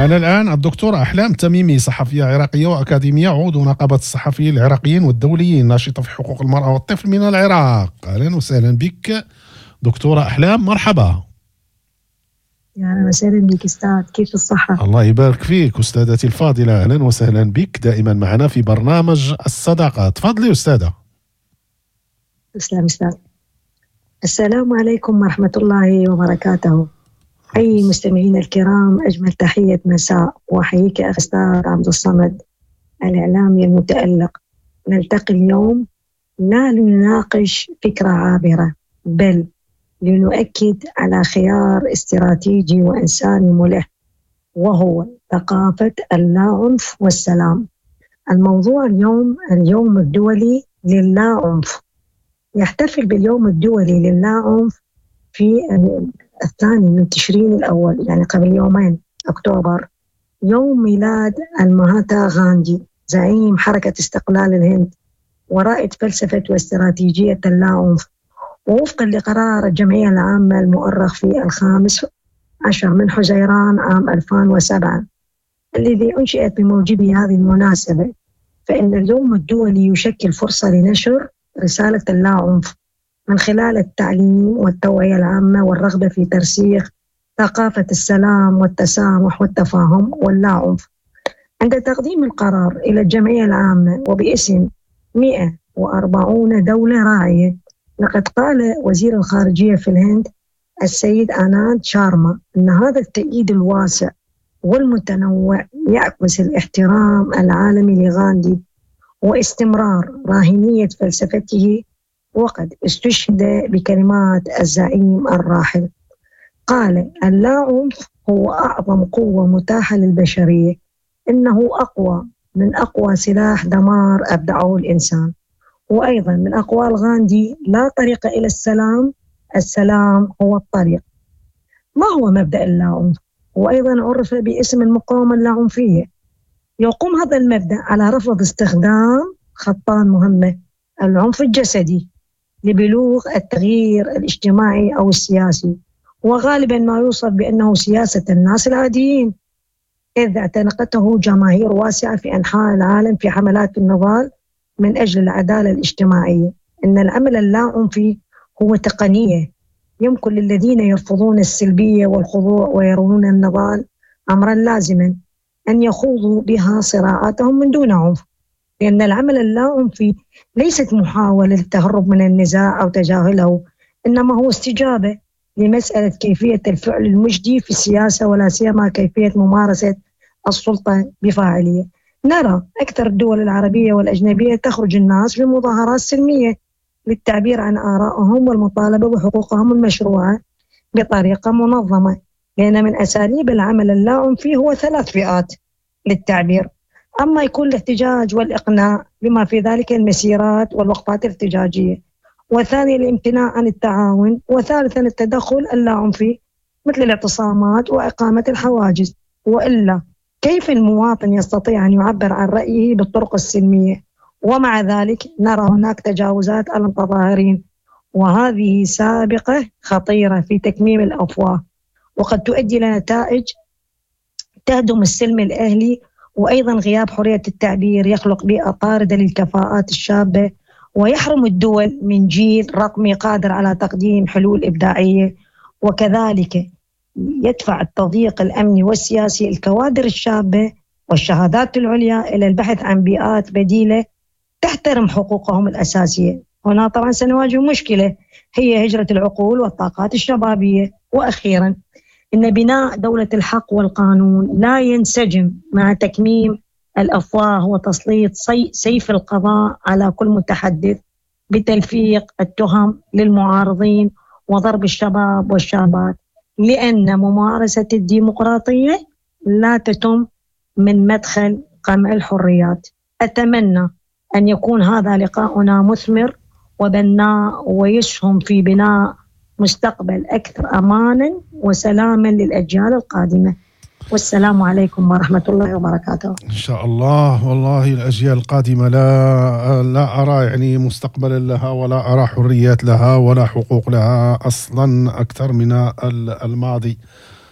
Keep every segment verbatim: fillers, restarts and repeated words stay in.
معنا الآن الدكتورة أحلام التميمي، صحفية عراقية وأكاديمية، عضو نقابة الصحفيين العراقيين والدوليين، ناشطة في حقوق المرأة والطفل من العراق. أهلا وسهلا بك دكتورة أحلام، مرحبا. يا أهلا وسهلا بك أستاذ، كيف الصحة؟ الله يبارك فيك أستاذتي الفاضلة، أهلا وسهلا بك دائما معنا في برنامج الصداقة. تفضلي أستاذة. تسلم أستاذ. السلام عليكم ورحمة الله وبركاته. أي مستمعين الكرام، أجمل تحية مساء، وأحييك أستاذ عبد الصمد الإعلامي المتألق. نلتقي اليوم لا لنناقش فكرة عابرة، بل لنؤكد على خيار استراتيجي وإنساني ملح، وهو ثقافة اللا عنف والسلام. الموضوع اليوم اليوم الدولي لللا عنف. يحتفل باليوم الدولي لللا عنف في الثاني من تشرين الأول، يعني قبل يومين، أكتوبر، يوم ميلاد المهاتا غاندي، زعيم حركة استقلال الهند ورائد فلسفة واستراتيجية اللا عنف. ووفقا لقرار الجمعية العامة المؤرخ في الخامس عشر من حزيران عام ألفين وسبعة الذي أنشئت بموجب هذه المناسبة، فإن اليوم الدولي يشكل فرصة لنشر رسالة اللا عنف من خلال التعليم والتوعية العامة والرغبة في ترسيخ ثقافة السلام والتسامح والتفاهم واللا عنف. عند تقديم القرار إلى الجمعية العامة وباسم مئة وأربعين دولة راعية، لقد قال وزير الخارجية في الهند السيد آناند شارما أن هذا التأييد الواسع والمتنوع يعكس الاحترام العالمي لغاندي واستمرار راهنية فلسفته، وقد استشهد بكلمات الزعيم الراحل. قال: اللا عنف هو أعظم قوة متاحة للبشرية، إنه أقوى من أقوى سلاح دمار أبدعه الإنسان. وأيضا من أقوال غاندي: لا طريق إلى السلام، السلام هو الطريق. ما هو مبدأ اللا عنف؟ وأيضا عرف باسم المقاومة اللاعنفية. يقوم هذا المبدأ على رفض استخدام خطان مهمة: العنف الجسدي لبلوغ التغيير الاجتماعي أو السياسي، وغالبا ما يوصف بأنه سياسة الناس العاديين، إذ اعتنقته جماهير واسعة في أنحاء العالم في حملات النضال من أجل العدالة الاجتماعية. إن العمل اللاعنفي هو تقنية يمكن للذين يرفضون السلبية والخضوع ويرون النضال أمرا لازما أن يخوضوا بها صراعاتهم من دون عنف، لأن العمل اللاعنفي ليست محاولة للتهرب من النزاع أو تجاهله، إنما هو استجابة لمسألة كيفية الفعل المجدي في السياسة، ولا سيما كيفية ممارسة السلطة بفاعلية. نرى أكثر الدول العربية والأجنبية تخرج الناس بمظاهرات سلمية للتعبير عن آرائهم والمطالبة بحقوقهم المشروعة بطريقة منظمة، لأن من أساليب العمل اللاعنفي هو ثلاث فئات للتعبير: أما يكون الاحتجاج والإقناع بما في ذلك المسيرات والوقفات الاحتجاجية، وثاني الامتناع عن التعاون، وثالثا التدخل اللاعنفي مثل الاعتصامات وإقامة الحواجز. وإلا كيف المواطن يستطيع أن يعبر عن رأيه بالطرق السلمية؟ ومع ذلك نرى هناك تجاوزات على المتظاهرين، وهذه سابقة خطيرة في تكميم الأفواه، وقد تؤدي إلى نتائج تهدم السلم الأهلي، وأيضا غياب حرية التعبير يخلق بيئة طاردة للكفاءات الشابة، ويحرم الدول من جيل رقمي قادر على تقديم حلول إبداعية. وكذلك يدفع التضييق الأمني والسياسي الكوادر الشابة والشهادات العليا إلى البحث عن بيئات بديلة تحترم حقوقهم الأساسية. هنا طبعا سنواجه مشكلة هي هجرة العقول والطاقات الشبابية. وأخيرا، إن بناء دولة الحق والقانون لا ينسجم مع تكميم الأفواه وتسليط سيف القضاء على كل متحدث بتلفيق التهم للمعارضين وضرب الشباب والشابات، لأن ممارسة الديمقراطية لا تتم من مدخل قمع الحريات. أتمنى أن يكون هذا لقاؤنا مثمر وبناء ويسهم في بناء مستقبل أكثر أمانا وسلاما للأجيال القادمة. والسلام عليكم ورحمة الله وبركاته. إن شاء الله. والله الأجيال القادمة لا لا أرى يعني مستقبلا لها، ولا أرى حريات لها، ولا حقوق لها أصلا أكثر من الماضي.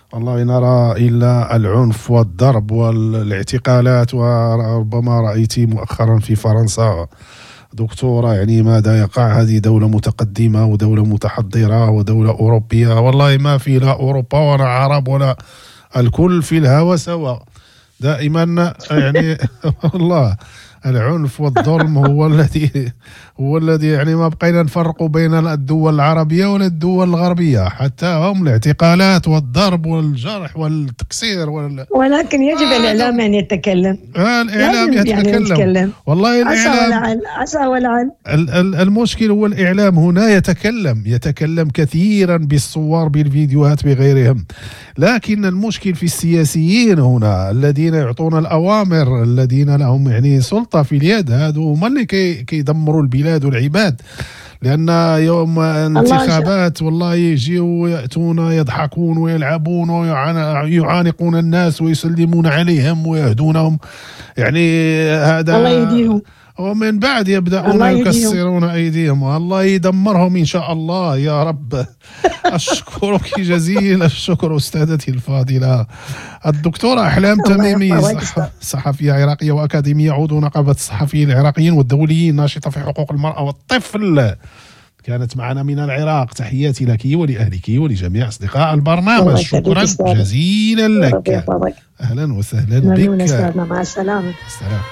والله نرى إلا العنف والضرب والاعتقالات، وربما رأيت مؤخرا في فرنسا دكتورة يعني ماذا يقع. هذه دولة متقدمة ودولة متحضرة ودولة أوروبية، والله ما في لا أوروبا ولا عرب ولا الكل في الهوى سوا دائما يعني والله العنف والظلم هو الذي هو الذي يعني ما بقينا نفرق بين الدول العربية ولا الدول الغربية، حتى هم الاعتقالات والضرب والجرح والتكسير وال... ولكن يجب آه الإعلام أن يتكلم. آه الإعلام يتكلم. يعني يتكلم والله الإعلام عسى ولعل عسى ولعل. المشكل هو الإعلام هنا يتكلم يتكلم كثيرا بالصور بالفيديوهات بغيرهم، لكن المشكل في السياسيين هنا الذين يعطون الأوامر، الذين لهم يعني سلطة في اليد، هذو هم اللي كي كيدمروا البلاد والعباد. لأن يوم انتخابات والله يجيوا ويأتون يضحكون ويلعبون ويعانقون الناس ويسلمون عليهم ويهدونهم، يعني هذا الله يهديهم، ومن بعد يبدأون يكسرون أيديهم، والله يدمرهم إن شاء الله يا رب. أشكرك جزيل الشكر أستاذتي الفاضلة الدكتورة أحلام تميمي، صحفية عراقية وأكاديمية، عضو نقابة الصحفيين العراقيين والدوليين، ناشطة في حقوق المرأة والطفل، كانت معنا من العراق. تحياتي لك ولأهلك ولجميع أصدقاء البرنامج. شكرا جزيلا لك. أهلا وسهلا بك. مع السلامة. السلام.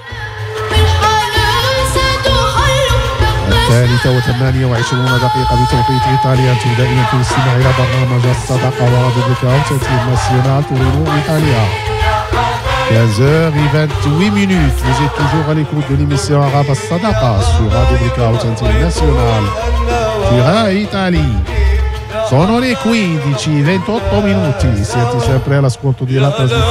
الثالثة وثمانية وعشرون دقيقة بتوقيت إيطاليا. أنتم دائما في الاستماع إلى برنامج الصداقة وراديو بلوكاوت ناسيونال تورينو إيطاليا. quinze heures vingt-huit minutes. Vous êtes toujours à l'écoute de l'émission Arabe Sadaqa sur Radio Blackout International في Italie. Sono le quindici e ventotto minuti. Siete sempre all'ascolto di La Trasmissione